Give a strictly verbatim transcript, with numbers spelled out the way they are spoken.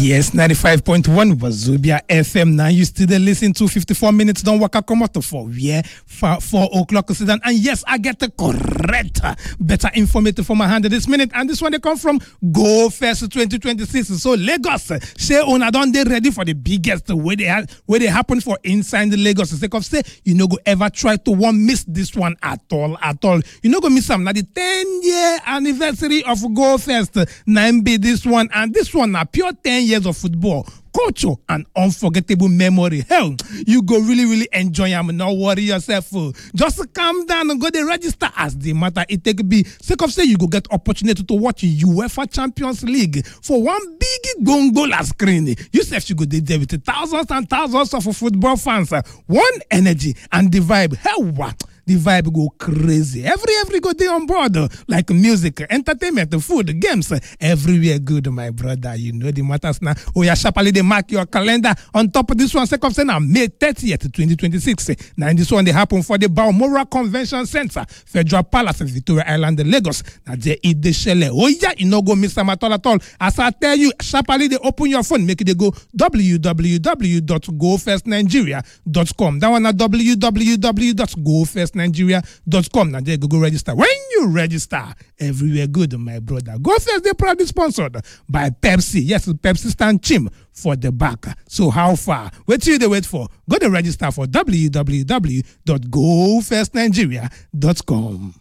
Yes, ninety-five point one Wazobia F M. Now you still listen to fifty-four minutes. Don't work out, come out for yeah, for four o'clock. And yes, I get the correct, better informative for my hand this minute. And this one they come from Go Fest twenty twenty-six. So Lagos, say on I don't they ready for the biggest way they ha- where they happen for inside the Lagos. Sake of say you know go ever try to one miss this one at all at all. You know go miss some. Now the ten year anniversary of Go Fest. Nine be this one and this one now pure ten years of football, culture, and unforgettable memory. Hell, you go really, really enjoy them. Not worry yourself. Fool. Just calm down and go there register as the matter it take be. Sake of say you go get opportunity to watch UEFA Champions League for one big gongola screen. You say you go there with thousands and thousands of football fans. One energy and the vibe. Hell, what? The vibe go crazy. Every every go day on board, like music, entertainment, food, games, everywhere good, my brother. You know the matters now. Oh yeah, sharply they mark your calendar on top of this one. Second say now May thirtieth, twenty twenty-six. Now in this one they happen for the Balmoral Convention Center, Federal Palace, Victoria Island, Lagos. Now they eat the shell. Oh yeah, you no go miss them at all at all. As I tell you, sharply they open your phone, make it they go w w w dot go fest nigeria dot com. That one at w w w dot go fest nigeria dot com. Now there go, go register. When you register, everywhere good, my brother. Go Fest, they proudly sponsored by Pepsi. Yes, Pepsi stand chim for the back. So how far? What you they wait for? Go to register for w w w dot go fest nigeria dot com.